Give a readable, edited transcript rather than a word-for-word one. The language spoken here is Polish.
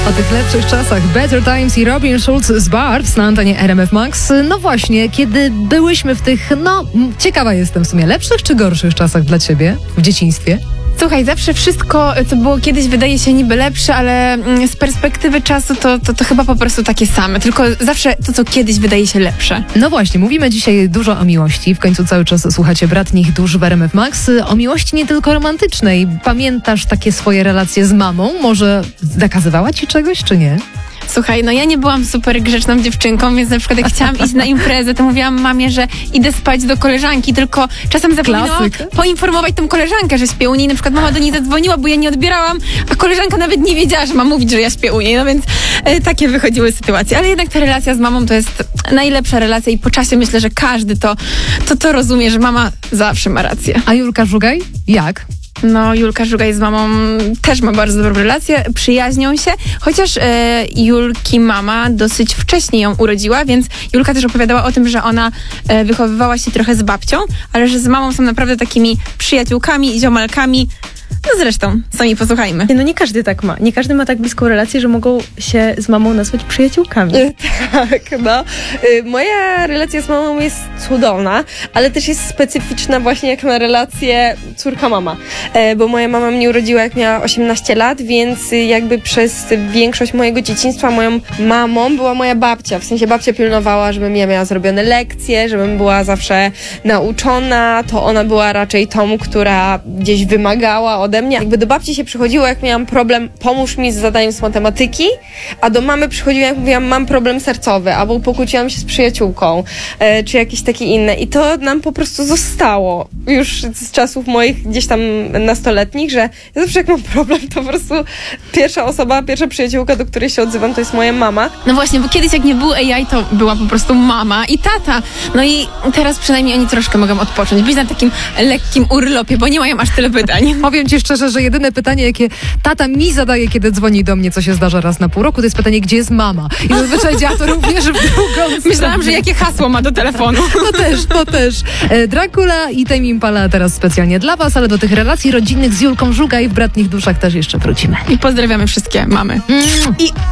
O tych lepszych czasach Better Times i Robin Schulz z Barbs na antenie RMF Max. No właśnie, kiedy byłyśmy w tych, ciekawa jestem w sumie, lepszych czy gorszych czasach dla ciebie w dzieciństwie? Słuchaj, zawsze wszystko, co było kiedyś, wydaje się niby lepsze, ale z perspektywy czasu to chyba po prostu takie same. Tylko zawsze to, co kiedyś wydaje się lepsze. No właśnie, mówimy dzisiaj dużo o miłości. W końcu cały czas słuchacie Bratnich Dusz w RMF Max. O miłości nie tylko romantycznej. Pamiętasz takie swoje relacje z mamą? Może nakazywała ci czegoś, czy nie? Słuchaj, ja nie byłam super grzeczną dziewczynką, więc na przykład jak chciałam iść na imprezę, to mówiłam mamie, że idę spać do koleżanki, tylko czasem zapominałam poinformować tą koleżankę, że śpię u niej. Na przykład mama do niej zadzwoniła, bo ja nie odbierałam, a koleżanka nawet nie wiedziała, że ma mówić, że ja śpię u niej. No więc takie wychodziły sytuacje. Ale jednak ta relacja z mamą to jest najlepsza relacja i po czasie myślę, że każdy to rozumie, że mama zawsze ma rację. A Julka Żugaj? Jak? No, Julka Żugaj z mamą też ma bardzo dobrą relację, przyjaźnią się, chociaż Julki mama dosyć wcześnie ją urodziła, więc Julka też opowiadała o tym, że ona wychowywała się trochę z babcią, ale że z mamą są naprawdę takimi przyjaciółkami, ziomalkami. No zresztą, sami posłuchajmy. No nie każdy tak ma. Nie każdy ma tak bliską relację, że mogą się z mamą nazwać przyjaciółkami. Tak, moja relacja z mamą jest cudowna, ale też jest specyficzna właśnie jak na relację córka-mama. Bo moja mama mnie urodziła jak miała 18 lat, więc jakby przez większość mojego dzieciństwa moją mamą była moja babcia. W sensie babcia pilnowała, żebym ja miała zrobione lekcje, żebym była zawsze nauczona. To ona była raczej tą, która gdzieś wymagała ode mnie. Jakby do babci się przychodziło, jak miałam problem, pomóż mi z zadaniem z matematyki, a do mamy przychodziło, jak mówiłam, mam problem sercowy, albo pokłóciłam się z przyjaciółką, czy jakieś takie inne. I to nam po prostu zostało już z czasów moich gdzieś tam nastoletnich, że ja zawsze jak mam problem, to po prostu pierwsza przyjaciółka, do której się odzywam, to jest moja mama. No właśnie, bo kiedyś jak nie było AI, to była po prostu mama i tata. No i teraz przynajmniej oni troszkę mogą odpocząć, być na takim lekkim urlopie, bo nie mają aż tyle pytań. Powiem ci szczerze, że jedyne pytanie, jakie tata mi zadaje, kiedy dzwoni do mnie, co się zdarza raz na pół roku, to jest pytanie, gdzie jest mama? I zazwyczaj działa to również w drugą Myślałam, że jakie hasło ma do telefonu. To też. Dracula i Tame Impala teraz specjalnie dla was, ale do tych relacji rodzinnych z Julką Żugaj w Bratnich Duszach też jeszcze wrócimy. I pozdrawiamy wszystkie mamy. I